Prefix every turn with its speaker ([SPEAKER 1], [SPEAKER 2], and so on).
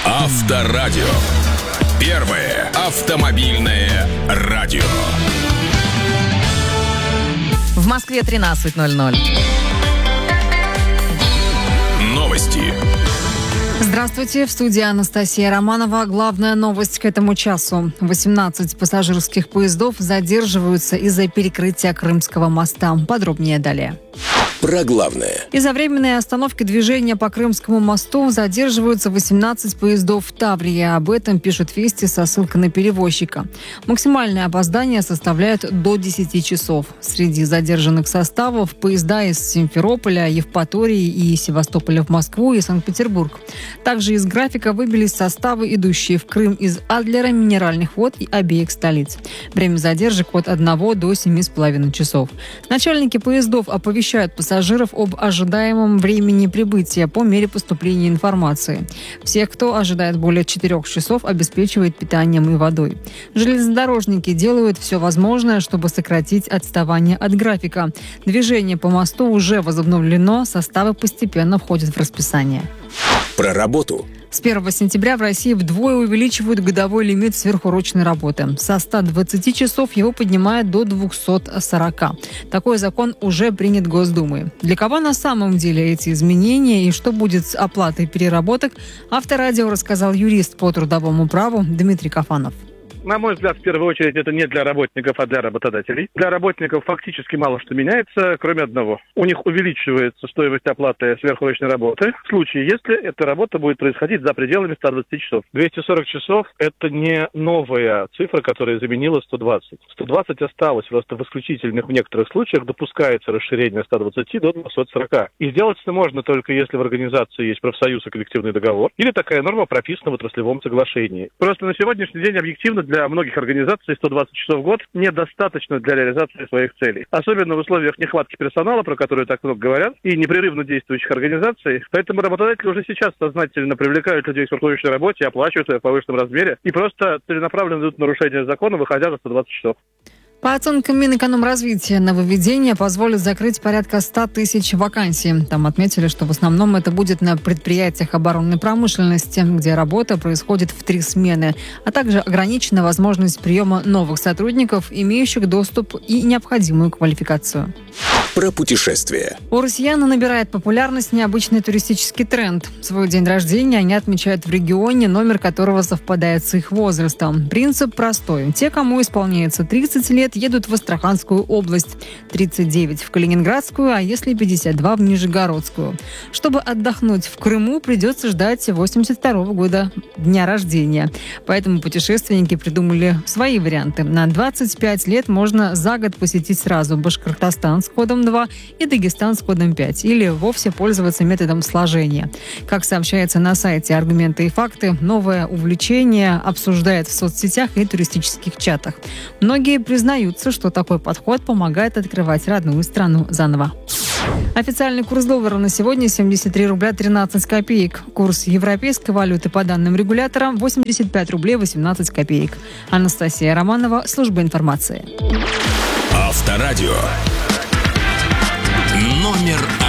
[SPEAKER 1] Авторадио. Первое автомобильное радио.
[SPEAKER 2] В Москве 13:00.
[SPEAKER 1] Новости.
[SPEAKER 3] Здравствуйте, в студии Анастасия Романова. Главная новость к этому часу. 18 пассажирских поездов задерживаются из-за перекрытия Крымского моста. Подробнее далее.
[SPEAKER 1] Про главное.
[SPEAKER 3] Из-за временной остановки движения по Крымскому мосту задерживаются 18 поездов в Таврии. Об этом пишут «Вести» со ссылкой на перевозчика. Максимальное опоздание составляет до 10 часов. Среди задержанных составов поезда из Симферополя, Евпатории и Севастополя в Москву и Санкт-Петербург. Также из графика выбились составы, идущие в Крым из Адлера, Минеральных вод и обеих столиц. Время задержек от 1 до 7,5 часов. Начальники поездов оповещают пассажиров об ожидаемом времени прибытия по мере поступления информации. Всех, кто ожидает более 4 часов, обеспечивает питанием и водой. Железнодорожники делают все возможное, чтобы сократить отставание от графика. Движение по мосту уже возобновлено, составы постепенно входят в расписание.
[SPEAKER 1] Про работу.
[SPEAKER 3] С 1 сентября в России вдвое увеличивают годовой лимит сверхурочной работы. Со 120 часов его поднимают до 240. Такой закон уже принят Госдумой. Для кого на самом деле эти изменения и что будет с оплатой переработок, Авторадио рассказал юрист по трудовому праву Дмитрий Кафанов.
[SPEAKER 4] На мой взгляд, в первую очередь, это не для работников, а для работодателей. Для работников фактически мало что меняется, кроме одного. У них увеличивается стоимость оплаты сверхурочной работы в случае, если эта работа будет происходить за пределами 120 часов. 240 часов – это не новая цифра, которая заменила 120. 120 осталось, просто в исключительных, в некоторых случаях допускается расширение 120 до 240. И сделать это можно только если в организации есть профсоюз и коллективный договор, или такая норма прописана в отраслевом соглашении. Просто на сегодняшний день объективно для многих организаций 120 часов в год недостаточно для реализации своих целей. Особенно в условиях нехватки персонала, про которую так много говорят, и непрерывно действующих организаций. Поэтому работодатели уже сейчас сознательно привлекают людей к сверхурочной работе, оплачивают ее в повышенном размере и просто целенаправленно идут в нарушение закона, выходя за 120 часов.
[SPEAKER 3] По оценкам Минэкономразвития, нововведение позволит закрыть порядка 100 тысяч вакансий. Там отметили, что в основном это будет на предприятиях оборонной промышленности, где работа происходит в 3 смены, а также ограничена возможность приема новых сотрудников, имеющих доступ и необходимую квалификацию.
[SPEAKER 1] Про путешествия.
[SPEAKER 3] У россиян набирает популярность необычный туристический тренд. Свой день рождения они отмечают в регионе, номер которого совпадает с их возрастом. Принцип простой. Те, кому исполняется 30 лет, едут в Астраханскую область, 39 в Калининградскую, а если 52 в Нижегородскую. Чтобы отдохнуть в Крыму, придется ждать 82 года дня рождения. Поэтому путешественники придумали свои варианты. На 25 лет можно за год посетить сразу Башкортостан с кодом 2 и Дагестан с кодом 5, или вовсе пользоваться методом сложения. Как сообщается на сайте «Аргументы и факты», новое увлечение обсуждают в соцсетях и туристических чатах. Многие признаются, что такой подход помогает открывать родную страну заново. Официальный курс доллара на сегодня 73 рубля 13 копеек. Курс европейской валюты по данным регулятора 85 рублей 18 копеек. Анастасия Романова, служба информации.
[SPEAKER 1] Авторадио. Номер